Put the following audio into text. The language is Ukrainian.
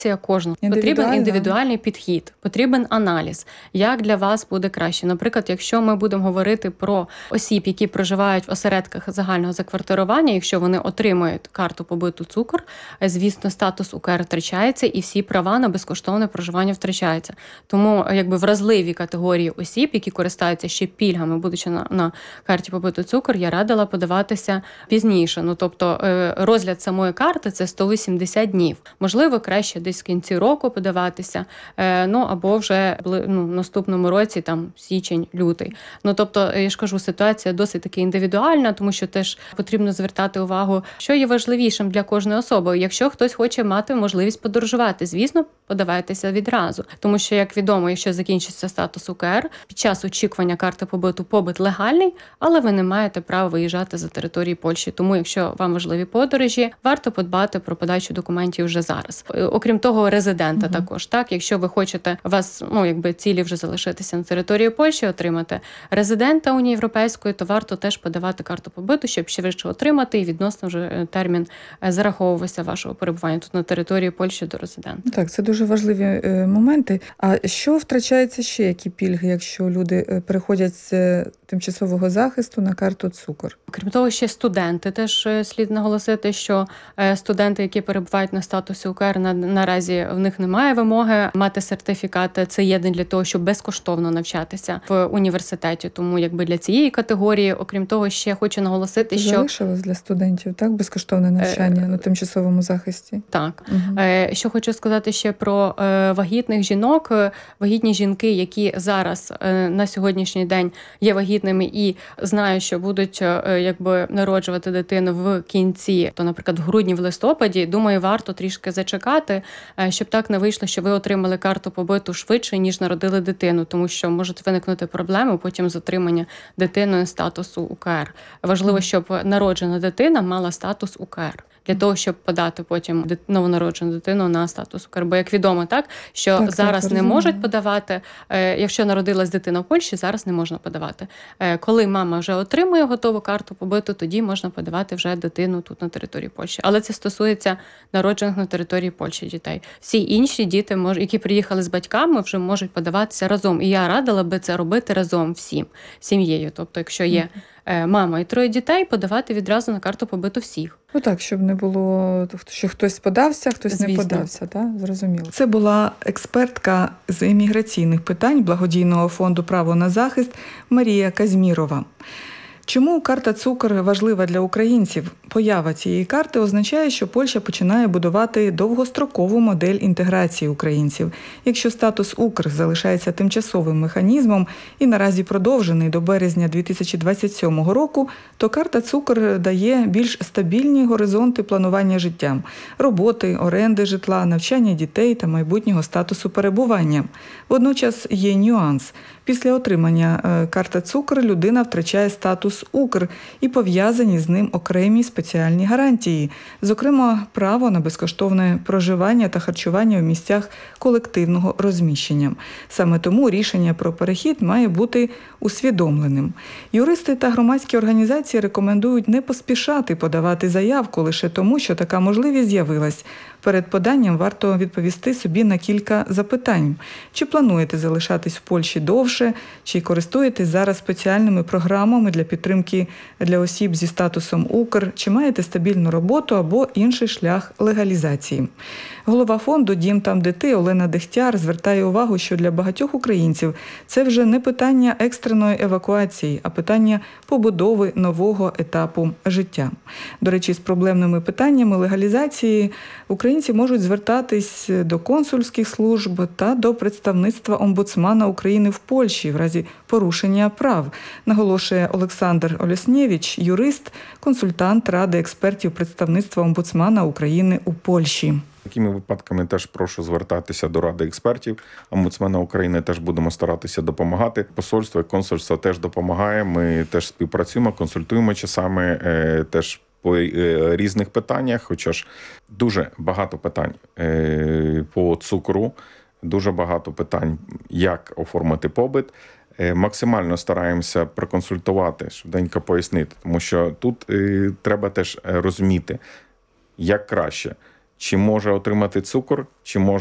Кожного потрібен індивідуальний підхід, потрібен аналіз, як для вас буде краще. Наприклад, якщо ми будемо говорити про осіб, які проживають в осередках загального заквартирування, якщо вони отримують карту побиту цукор, звісно, статус УКР втрачається і всі права на безкоштовне проживання втрачаються. Тому вразливі категорії осіб, які користаються ще пільгами, будучи на карті побиту цукор, я радила подаватися пізніше. Тобто розгляд самої карти – це 180 днів. Можливо, краще десь в кінці року подаватися, або вже в наступному році, січень, лютий. Тобто, я ж кажу, ситуація досить таки індивідуальна, тому що теж потрібно звертати увагу, що є важливішим для кожної особи. Якщо хтось хоче мати можливість подорожувати, звісно, подавайтеся відразу. Тому що, як відомо, якщо закінчиться статус УКР, під час очікування карти побиту побит легальний, але ви не маєте права виїжджати за території Польщі. Тому, якщо вам важливі подорожі, варто подбати про подачу документів вже зараз. Окрім того, резидента також. Якщо ви хочете, у вас цілі вже залишитися на території Польщі, отримати резидента Унії Європейської, то варто теж подавати карту побиту, щоб швидше отримати, і відносно вже термін зараховувався вашого перебування тут на території Польщі до резидента. Так, це дуже важливі моменти. А що втрачається ще, які пільги, якщо люди переходять з тимчасового захисту на карту цукор? Крім того, ще студенти. Теж слід наголосити, що студенти, які перебувають на статусі УКР, наразі в них немає вимоги мати сертифікат. Це є для того, щоб безкоштовно навчатися в університеті. Тому для цієї категорії, окрім того, ще хочу наголосити, що... Залишилось для студентів, так? Безкоштовне навчання на тимчасовому захисті? Так. Що хочу сказати ще про вагітних жінок. Вагітні жінки, які зараз на сьогоднішній день є вагітними і знають, що будуть народжувати дитину в кінці, то, наприклад, в грудні, в листопаді, думаю, варто трішки зачекати, щоб так не вийшло, що ви отримали карту побиту швидше, ніж народили дитину, тому що можуть виникнути проблеми потім з отримання дитиною статусу УКР. Важливо, щоб народжена дитина мала статус УКР. Для того, щоб подати потім новонароджену дитину на статус УКР. Бо, як відомо, що зараз не можуть подавати, якщо народилась дитина в Польщі, зараз не можна подавати. Коли мама вже отримує готову карту побиту, тоді можна подавати вже дитину тут на території Польщі. Але це стосується народжених на території Польщі дітей. Всі інші діти, які приїхали з батьками, вже можуть подаватися разом. І я радила би це робити разом всім, сім'єю. Тобто, якщо є мама і 3 дітей, подавати відразу на карту побиту всіх. Щоб не було, що хтось подався, хтось не подався. Зрозуміло. Це була експертка з імміграційних питань благодійного фонду «Право на захист» Марія Казмірова. Чому карта цукор важлива для українців? Поява цієї карти означає, що Польща починає будувати довгострокову модель інтеграції українців. Якщо статус УКР залишається тимчасовим механізмом і наразі продовжений до березня 2027 року, то карта цукор дає більш стабільні горизонти планування життя, роботи, оренди житла, навчання дітей та майбутнього статусу перебування. Водночас є нюанс. Після отримання карти цукор людина втрачає статус УКР і пов'язані з ним окремі спеціальні гарантії, зокрема, право на безкоштовне проживання та харчування в місцях колективного розміщення. Саме тому рішення про перехід має бути усвідомленим. Юристи та громадські організації рекомендують не поспішати подавати заявку лише тому, що така можливість з'явилась. Перед поданням варто відповісти собі на кілька запитань. Чи плануєте залишатись в Польщі довше, чи користуєтесь зараз спеціальними програмами для підтримки для осіб зі статусом УКР, чи маєте стабільну роботу або інший шлях легалізації. Голова фонду «Дім там, де ти» Олена Дехтяр звертає увагу, що для багатьох українців це вже не питання екстреної евакуації, а питання побудови нового етапу життя. До речі, з проблемними питаннями легалізації українці можуть звертатись до консульських служб та до представництва омбудсмана України в Польщі в разі порушення прав, наголошує Олександр Олеснєвич, юрист, консультант Ради експертів представництва омбудсмана України у Польщі. Такими випадками теж прошу звертатися до Ради експертів. Омбудсмена України теж будемо старатися допомагати. Посольство і консульство теж допомагає. Ми теж співпрацюємо, консультуємо часами теж по різних питаннях. Хоча ж дуже багато питань по цукру, дуже багато питань, як оформити побит. Максимально стараємося проконсультувати, швиденько пояснити, тому що тут треба теж розуміти, як краще. чи може отримати цукор, чи може